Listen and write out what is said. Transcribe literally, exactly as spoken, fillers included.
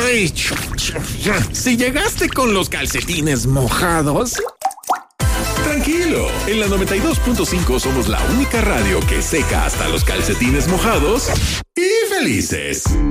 Ay, si llegaste con los calcetines mojados... Tranquilo, en la noventa y dos punto cinco somos la única radio que seca hasta los calcetines mojados y felices.